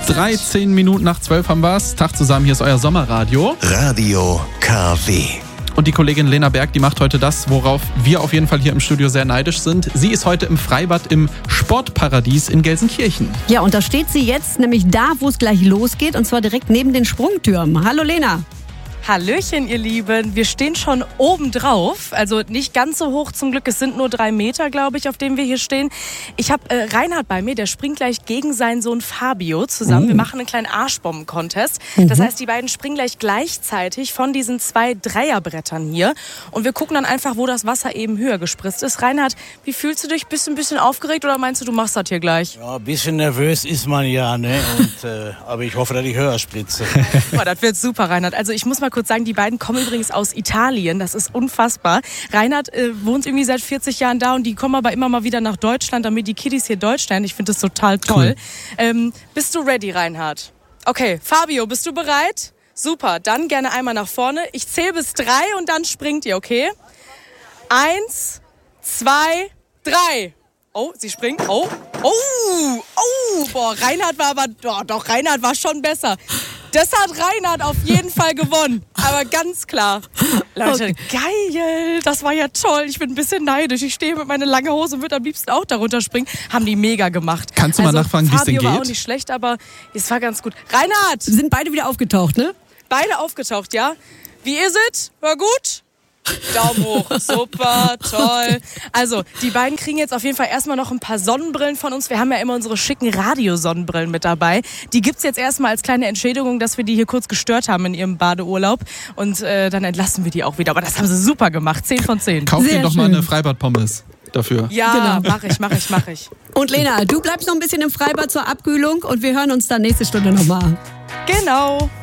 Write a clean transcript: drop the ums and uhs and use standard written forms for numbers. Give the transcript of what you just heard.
13 Minuten nach 12 haben wir's. Tag zusammen, hier ist euer Sommerradio. Radio KW. Und die Kollegin Lena Berg, die macht heute das, worauf wir auf jeden Fall hier im Studio sehr neidisch sind. Sie ist heute im Freibad im Sportparadies in Gelsenkirchen. Ja, und da steht sie jetzt, nämlich da, wo es gleich losgeht, und zwar direkt neben den Sprungtürmen. Hallo Lena. Hallöchen, ihr Lieben. Wir stehen schon oben drauf, also nicht ganz so hoch zum Glück. Es sind nur 3 Meter, glaube ich, auf denen wir hier stehen. Ich habe Reinhard bei mir, der springt gleich gegen seinen Sohn Fabio zusammen. Wir machen einen kleinen Arschbomben-Contest. Das heißt, die beiden springen gleichzeitig von diesen 2 Dreierbrettern hier. Und wir gucken dann einfach, wo das Wasser eben höher gespritzt ist. Reinhard, wie fühlst du dich? Bist du ein bisschen aufgeregt oder meinst du machst das hier gleich? Ja, ein bisschen nervös ist man ja, ne? Aber ich hoffe, dass ich höher spritze. Boah, das wird super, Reinhard. Also ich muss mal kurz sagen, die beiden kommen übrigens aus Italien. Das ist unfassbar. Reinhard wohnt irgendwie seit 40 Jahren da und die kommen aber immer mal wieder nach Deutschland, damit die Kiddies hier Deutsch lernen. Ich finde das total toll. Cool. Bist du ready, Reinhard? Okay, Fabio, bist du bereit? Super, dann gerne einmal nach vorne. Ich zähle bis 3 und dann springt ihr, okay? 1, 2, 3. Oh, sie springt. Oh, boah, Reinhard war aber, doch, Reinhard war schon besser. Das hat Reinhard auf jeden Fall gewonnen. Aber ganz klar. Leute, geil. Das war ja toll. Ich bin ein bisschen neidisch. Ich stehe mit meiner langen Hose und würde am liebsten auch darunter springen. Haben die mega gemacht. Kannst du mal nachfragen, wie es denn geht? Fabio war auch nicht schlecht, aber es war ganz gut. Reinhard! Sind beide wieder aufgetaucht, ne? Beide aufgetaucht, ja. Wie ist es? War gut? Daumen hoch, super, toll. Also, die beiden kriegen jetzt auf jeden Fall erstmal noch ein paar Sonnenbrillen von uns. Wir haben ja immer unsere schicken Radiosonnenbrillen mit dabei. Die gibt's jetzt erstmal als kleine Entschädigung, dass wir die hier kurz gestört haben in ihrem Badeurlaub. Und dann entlassen wir die auch wieder. Aber das haben sie super gemacht, 10 von 10. Kauf dir doch mal eine Freibad-Pommes dafür. Ja, genau. mach ich. Und Lena, du bleibst noch ein bisschen im Freibad zur Abkühlung und wir hören uns dann nächste Stunde nochmal. Genau.